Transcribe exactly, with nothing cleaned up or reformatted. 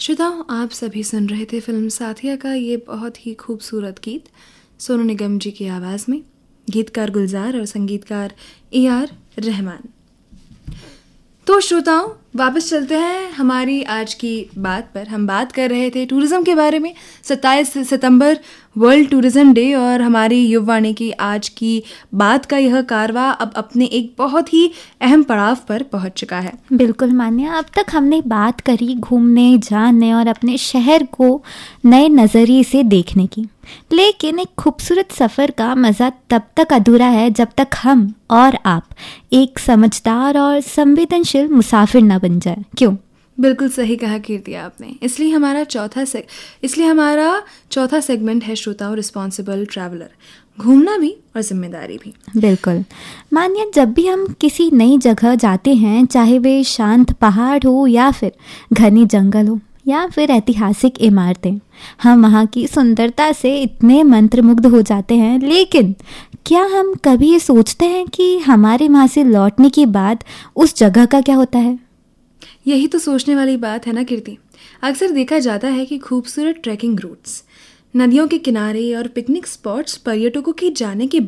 श्रोताओं, आप सभी सुन रहे थे फिल्म साथिया का ये बहुत ही खूबसूरत गीत सोनू निगम जी की आवाज़ में। गीतकार गुलजार और संगीतकार ए आर रहमान। तो श्रोताओं, वापस चलते हैं हमारी आज की बात पर। हम बात कर रहे थे टूरिज़्म के बारे में। सत्ताईस सितंबर वर्ल्ड टूरिज़्म डे और हमारी युववाणी की आज की बात का यह कारवा अब अपने एक बहुत ही अहम पड़ाव पर पहुंच चुका है। बिल्कुल मान्या, अब तक हमने बात करी घूमने, जानने और अपने शहर को नए नज़रिए से देखने की, लेकिन एक खूबसूरत सफ़र का मज़ा तब तक अधूरा है जब तक हम और आप एक समझदार और संवेदनशील मुसाफिर न बन जाए। क्यों? बिल्कुल सही कहा कीर्ति आपने। इसलिए हमारा चौथा सेग इसलिए हमारा चौथा सेगमेंट है श्रोताओं, रिस्पॉन्सिबल ट्रैवलर। घूमना भी और जिम्मेदारी भी। बिल्कुल मान्या, जब भी हम किसी नई जगह जाते हैं, चाहे वे शांत पहाड़ हो या फिर घने जंगल हो या फिर ऐतिहासिक इमारतें, हम वहाँ की सुंदरता से इतने मंत्रमुग्ध हो जाते हैं, लेकिन क्या हम कभी ये सोचते हैं कि हमारे वहाँ से लौटने के बाद उस जगह का क्या होता है? यही तो सोचने वाली बात है ना कीर्ति। अक्सर देखा जाता है कि खूबसूरत ट्रैकिंग रूट्स, नदियों के किनारे और पिकनिक स्पॉट्स पर्यटकों के जाने के